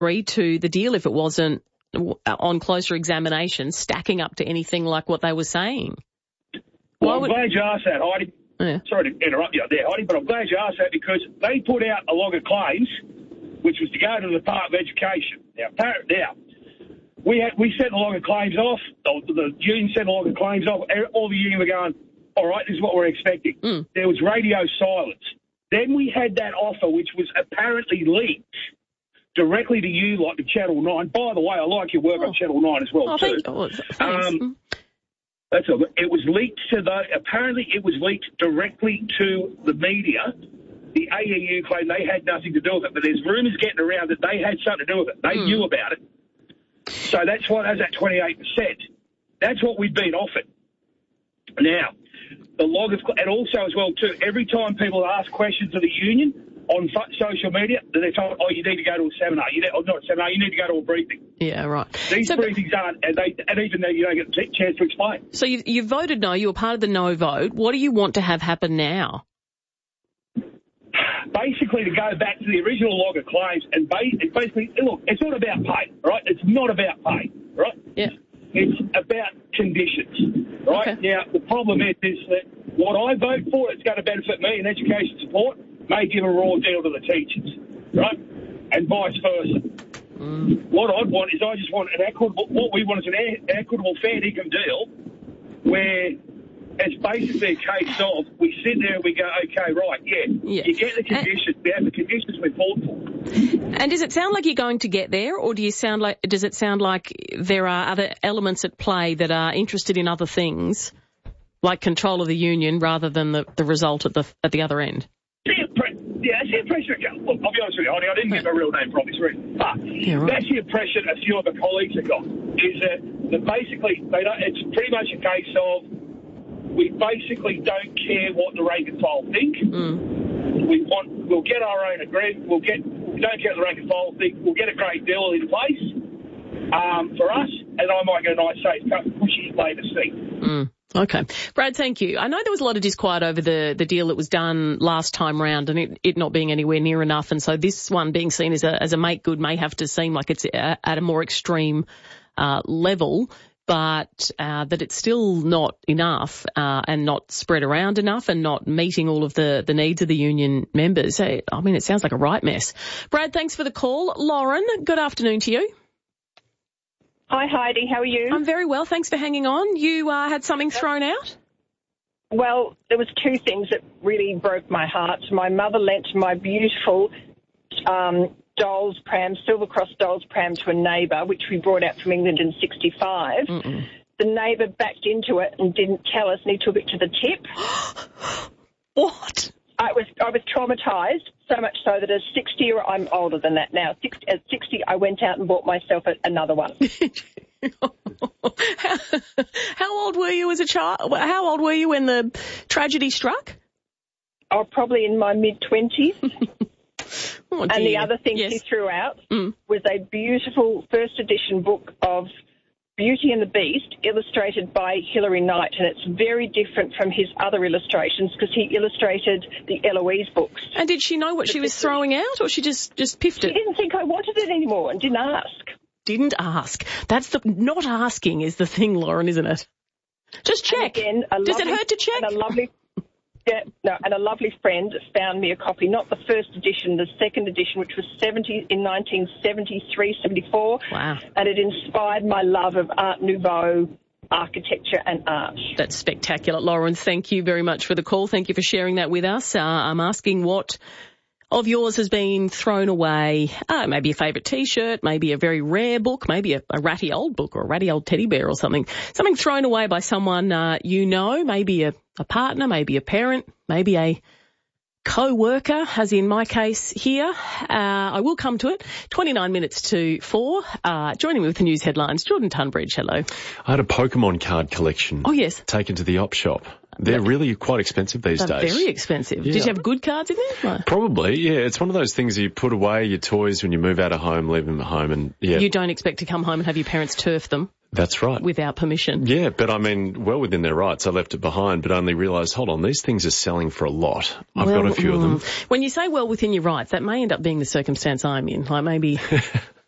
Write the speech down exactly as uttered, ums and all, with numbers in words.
agree to the deal if it wasn't, on closer examination, stacking up to anything like what they were saying? Well, I'm would... glad you asked that, Heidi. Yeah. Sorry to interrupt you there, Heidi, but I'm glad you asked that because they put out a log of claims, which was to go to the Department of Education. Now, now we had we sent a log of claims off. The union sent a log of claims off. All the union were going, all right, this is what we're expecting. Mm. There was radio silence. Then we had that offer, which was apparently leaked directly to you, like to Channel nine. By the way, I like your work oh. on Channel nine as well, oh, too. Thank you. Oh, thanks. Um, that's all. It was leaked to the, apparently it was leaked directly to the media. The A E U claimed they had nothing to do with it, but there's rumours getting around that they had something to do with it. They mm. knew about it. So that's why there's that twenty-eight percent. That's what we've been offered. Now, the log of, and also as well, too, every time people ask questions of the union on social media, they're told, oh, you need to go to a seminar. You need, oh, not a seminar, you need to go to a briefing. Yeah, right. These so, briefings aren't, and, they, and even then you don't get a chance to explain. So you, you voted no, you were part of the no vote. What do you want to have happen now? Basically, to go back to the original log of claims and basically, look, it's not about pay, right? It's not about pay, right? Yeah. It's about conditions, right? Okay. Now, the problem is, is that what I vote for, it's going to benefit me in education support, may give a raw deal to the teachers, right? And vice versa. Mm. What I want is I just want an equitable, what we want is an equitable fair income deal where it's basically a case of we sit there and we go, okay, right, yeah, yeah. you get the conditions, we have the conditions we fought for. And does it sound like you're going to get there, or do you sound like, does it sound like there are other elements at play that are interested in other things, like control of the union rather than the, the result at the at the other end? Yeah, that's the impression. Look, I'll be honest with you, Heidi, I didn't get my real name for obvious reasons, but yeah, right. that's the impression a few of the colleagues have got, is that, that basically they don't, it's pretty much a case of we basically don't care what the rank and file think. Mm. We want, we'll get our own agreement. We'll get, we don't care what the rank and file think. We'll get a great deal in place um, for us, and I might get a nice safe cut, pushy later seat. Mm. Okay. Brad, thank you. I know there was a lot of disquiet over the, the deal that was done last time round and it, it not being anywhere near enough. And so this one being seen as a, as a make good may have to seem like it's a, at a more extreme uh, level, but uh, that it's still not enough uh, and not spread around enough and not meeting all of the, the needs of the union members. I mean, it sounds like a right mess. Brad, thanks for the call. Lauren, good afternoon to you. Hi, Heidi. How are you? I'm very well. Thanks for hanging on. You uh, had something thrown out? Well, there was two things that really broke my heart. My mother lent my beautiful um, dolls pram, Silver Cross dolls pram, to a neighbour, which we brought out from England in sixty-five. Mm-mm. The neighbour backed into it and didn't tell us, and he took it to the tip. What? I was I was traumatised, so much so that as sixty, or I'm older than that now, sixty, at sixty I went out and bought myself a, another one. how, how old were you as a child? How old were you when the tragedy struck? Oh, probably in my mid-twenties. Oh, and the other thing yes. he threw out mm. was a beautiful first edition book of Beauty and the Beast, illustrated by Hilary Knight, and it's very different from his other illustrations because he illustrated the Eloise books. And did she know what she was throwing out, or she just, just piffed it? She didn't think I wanted it anymore and didn't ask. Didn't ask. That's the not asking is the thing, Lauren, isn't it? Just check. Again, a Does lovely, it hurt to check? And a lovely, yeah, no, and a lovely friend found me a copy, not the first edition, the second edition, which was seventy in nineteen seventy-three, seventy-four. Wow. And it inspired my love of Art Nouveau architecture and art. That's spectacular. Lauren, thank you very much for the call. Thank you for sharing that with us. Uh, I'm asking what of yours has been thrown away. Uh, maybe a favourite T-shirt, maybe a very rare book, maybe a, a ratty old book or a ratty old teddy bear or something. Something thrown away by someone uh, you know, maybe a, a partner, maybe a parent, maybe a co-worker, as in my case here. Uh, I will come to it. twenty-nine minutes to four. Uh, joining me with the news headlines, Jordan Tunbridge. Hello. I had a Pokemon card collection. Oh, yes. Taken to the op shop. They're really quite expensive these They're days. Very expensive. Yeah. Did you have good cards in there? No. Probably, yeah. It's one of those things you put away your toys when you move out of home, leave them at home, and yeah. You don't expect to come home and have your parents turf them. That's right. Without permission. Yeah, but I mean, well within their rights. I left it behind, but only realised, hold on, these things are selling for a lot. I've well, got a few mm, of them. When you say well within your rights, that may end up being the circumstance I'm in. Like maybe